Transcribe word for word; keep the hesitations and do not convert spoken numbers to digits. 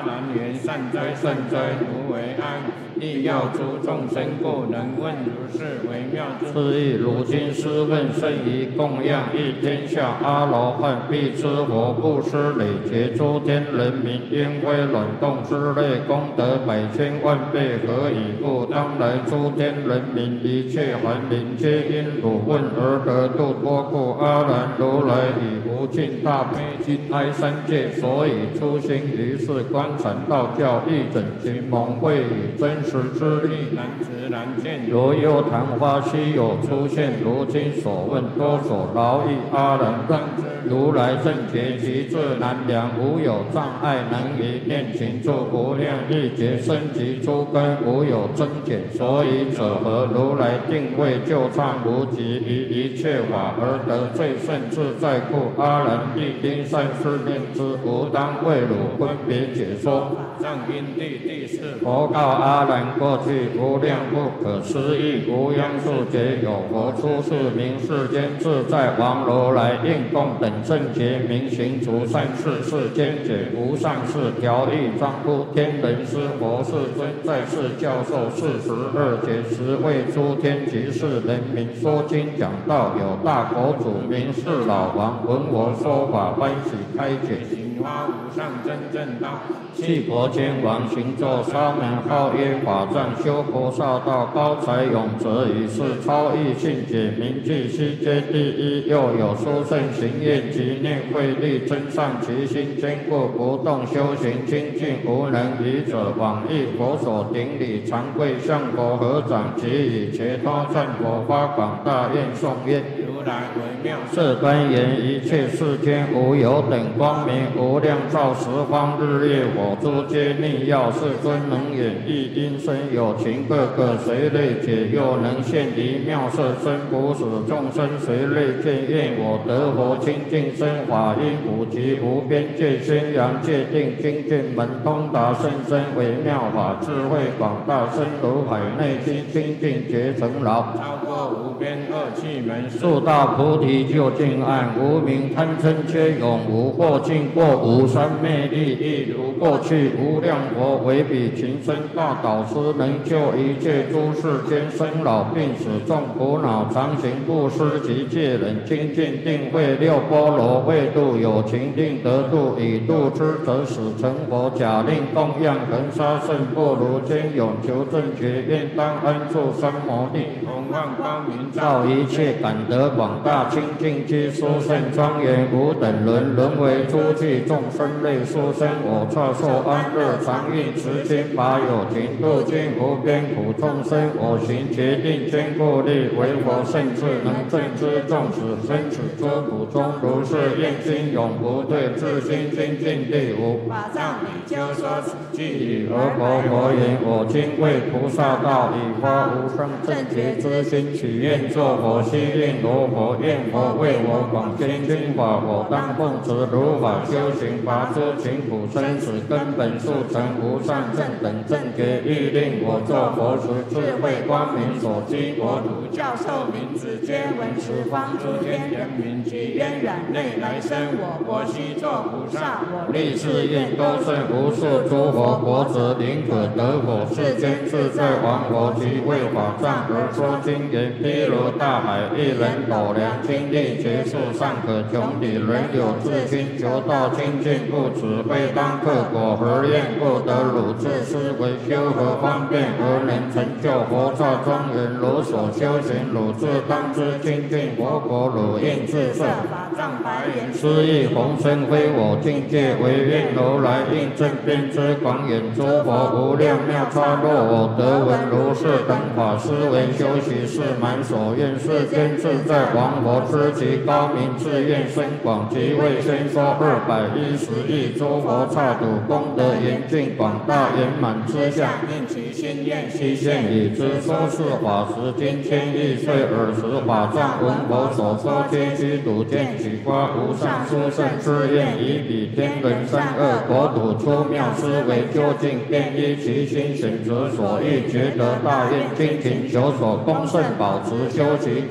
难言善哉善哉，如为安。亦要诸众生故，能问如是微妙之义。如今师问甚于供养，一天下阿罗汉必知佛布施累劫诸天人民，因为卵动之类功德百千万倍，何以故？当来诸天人民一切凡灵，皆因汝问而得度脱故。阿难，如来以无尽大悲心哀三界，所以出行于世观禅道教，一整寻蒙会以真实之力难知难见。如有昙花稀有出现，如今所问多所劳役。阿难，当知如来正觉极至难量，无有障碍，能以念行助无量亿劫生及诸根，无有增减。所以者何？如来定位就畅无极，于一切法而得最胜自在故。阿难，必应善思念之，吾当为汝分别解说。藏因地第四。佛告阿难：过去无量不可思议无央数劫，有佛出世名世间自在王如来，应供等正觉明行除善事，世间解无上士调御庄乎天人师佛世尊，在世教授四十二劫，十位诸天及世人民说经讲道。有大佛祖名是老王，闻我说法，欢喜开解，行发无上真正道。弃佛天王行作沙门，号曰法藏，修菩萨道，高才永泽，以是超异性解名句，悉皆第一。又有殊胜行愿及念慧力，增上其心，坚固不动，修行清净无能愚者，往诣佛所顶礼，常跪向佛合掌，即以伽多赞佛，发广大愿颂曰：如来为妙是端严，一切世间无有等光明，无量照十方日月火诸皆逆耀。世尊能演绎因身有情，各个随类解，又能现离妙色身，不使众生随类见。愿我得佛清净身，法音普及无边界，宣扬界定经卷门，通达甚深微妙法，智慧广大，深如海内心，清净觉成劳，超过无边恶趣门，速到菩提究竟岸。无明贪嗔皆永无，或尽过无三昧力，亦如过去无量佛为彼情深大导师，能救一切诸世间生老病死众苦恼，常行布施及戒忍精进定慧六波罗慧度有情定得度，以度之则使成佛。假令供养恒沙圣不如坚永求正觉，愿当安住三摩地，弘望光明照一切，感得广大清净及殊胜庄严，无等伦沦为诸具众生类殊生。我刹受安乐常运持心法有情，度尽无边苦众生。我行决定坚固力，为佛圣智能正知众使生死诸苦中，如是愿心永不退，自心清净地无。法藏比丘说此句，以阿婆佛言：我今为菩萨道，以发无上正觉之心，许愿作佛，悉令罗佛，愿佛为我广宣经法，我当奉持如法修行，拔诸情苦生死根本，速成无上正等正觉。欲令我作佛时，智慧光明所居国土，教授名字皆闻十方诸天人民，及渊远内来生我，我悉作菩萨。我立誓愿多胜无数诸佛国子，宁可得佛世间自在王佛，及为法藏而说经言。譬如大海，一人斗量经历劫数，尚可穷底，人有自心求道清净，故此非当克果何愿不得汝自思维修何方便，而能成就佛刹庄严？如所修行，汝自当知清净佛果，汝应自设法藏白言。斯亦弘身非我境界，唯愿如来应正遍知广远诸佛无量妙差。若我得闻如是等法，思维修习是满所愿。世间自在王佛知其高明，自愿深广，即为宣说二百一十亿诸佛刹土，功德严峻广大圆满之相，念其心愿悉现已知。说是法时，今千亿岁尔时，法藏闻佛所说，皆须睹见取发无上殊胜之愿，以彼天人三恶国土出妙思维究竟，便依其心选择所欲，觉得大愿精勤求所恭胜保持修习。